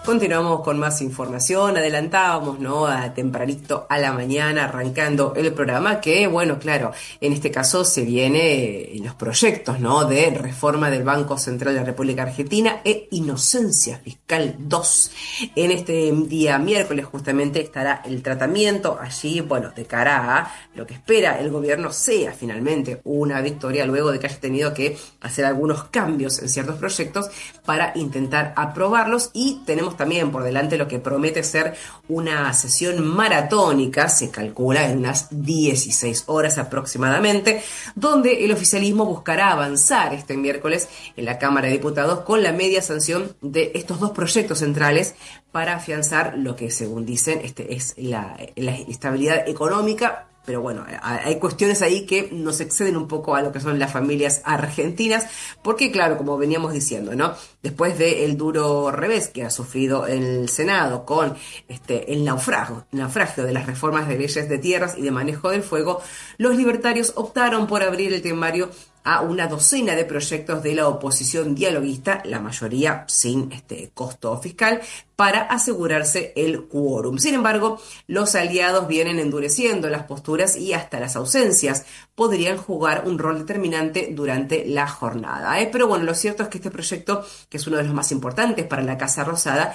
Continuamos con más información, adelantábamos, ¿no? A tempranito a la mañana, arrancando el programa, que, bueno, claro, en este caso se viene los proyectos, ¿no? De reforma del Banco Central de la República Argentina e Inocencia Fiscal 2. En este día miércoles justamente estará el tratamiento allí, bueno, de cara a lo que espera el gobierno sea finalmente una victoria luego de que haya tenido que hacer algunos cambios en ciertos proyectos para intentar aprobarlos, y tenemos también por delante lo que promete ser una sesión maratónica, se calcula en unas 16 horas aproximadamente, donde el oficialismo buscará avanzar este miércoles en la Cámara de Diputados con la media sanción de estos dos proyectos centrales para afianzar lo que, según dicen, es la estabilidad económica. Pero bueno, hay cuestiones ahí que nos exceden un poco a lo que son las familias argentinas, porque claro, como veníamos diciendo, ¿no? Después del duro revés que ha sufrido el Senado con el naufragio de las reformas de leyes de tierras y de manejo del fuego, los libertarios optaron por abrir el temario a una docena de proyectos de la oposición dialoguista, la mayoría sin costo fiscal, para asegurarse el quórum. Sin embargo, los aliados vienen endureciendo las posturas y hasta las ausencias podrían jugar un rol determinante durante la jornada. Pero bueno, lo cierto es que este proyecto, que es uno de los más importantes para la Casa Rosada,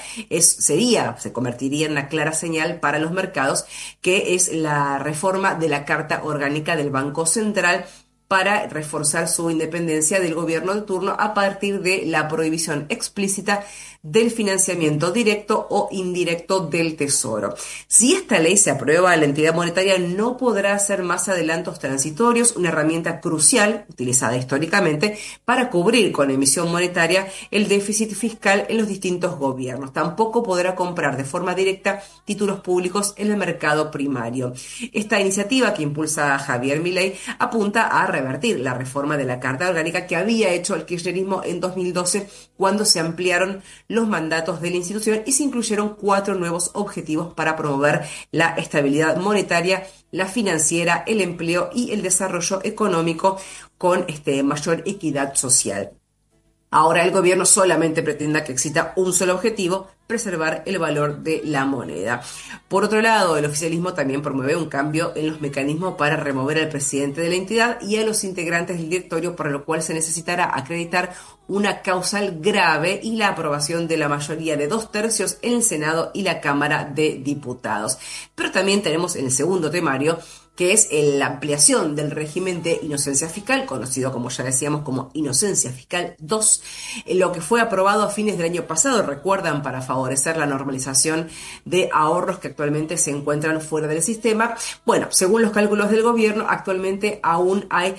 se convertiría en una clara señal para los mercados, que es la reforma de la Carta Orgánica del Banco Central, para reforzar su independencia del gobierno de turno a partir de la prohibición explícita del financiamiento directo o indirecto del Tesoro. Si esta ley se aprueba, la entidad monetaria no podrá hacer más adelantos transitorios, una herramienta crucial utilizada históricamente para cubrir con emisión monetaria el déficit fiscal en los distintos gobiernos. Tampoco podrá comprar de forma directa títulos públicos en el mercado primario. Esta iniciativa que impulsa Javier Milei apunta a revertir la reforma de la Carta Orgánica que había hecho el kirchnerismo en 2012, cuando se ampliaron los mandatos de la institución y se incluyeron 4 nuevos objetivos para promover la estabilidad monetaria, la financiera, el empleo y el desarrollo económico con mayor equidad social. Ahora el gobierno solamente pretenda que exista un solo objetivo: preservar el valor de la moneda. Por otro lado, el oficialismo también promueve un cambio en los mecanismos para remover al presidente de la entidad y a los integrantes del directorio, para lo cual se necesitará acreditar una causal grave y la aprobación de la mayoría de 2/3 en el Senado y la Cámara de Diputados. Pero también tenemos en el segundo temario, que es la ampliación del régimen de inocencia fiscal, conocido, como ya decíamos, como Inocencia Fiscal 2, lo que fue aprobado a fines del año pasado, recuerdan, para favorecer la normalización de ahorros que actualmente se encuentran fuera del sistema. Bueno, según los cálculos del gobierno, actualmente aún hay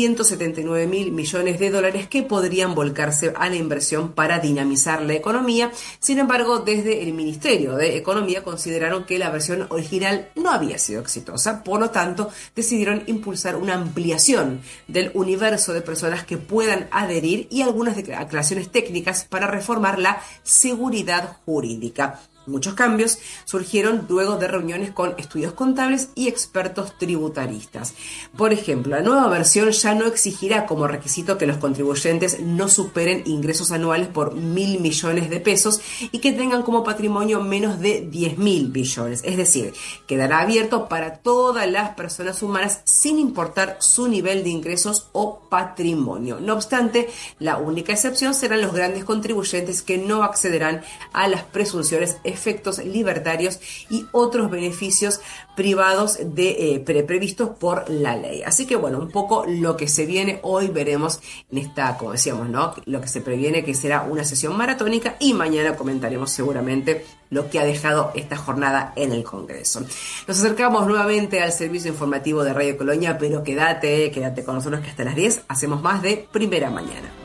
179.000 millones de dólares que podrían volcarse a la inversión para dinamizar la economía. Sin embargo, desde el Ministerio de Economía consideraron que la versión original no había sido exitosa, por lo tanto decidieron impulsar una ampliación del universo de personas que puedan adherir y algunas aclaraciones técnicas para reformar la seguridad jurídica. Muchos cambios surgieron luego de reuniones con estudios contables y expertos tributaristas. Por ejemplo, la nueva versión ya no exigirá como requisito que los contribuyentes no superen ingresos anuales por 1.000 millones de pesos y que tengan como patrimonio menos de 10.000 billones. Es decir, quedará abierto para todas las personas humanas sin importar su nivel de ingresos o patrimonio. No obstante, la única excepción serán los grandes contribuyentes, que no accederán a las presunciones efectos libertarios y otros beneficios privados previstos por la ley. Así que bueno, un poco lo que se viene hoy. Veremos en esta, como decíamos, ¿no?, lo que se previene, que será una sesión maratónica, y mañana comentaremos seguramente lo que ha dejado esta jornada en el Congreso. Nos acercamos nuevamente al servicio informativo de Radio Colonia, pero quédate con nosotros, que hasta las 10 hacemos más de Primera Mañana.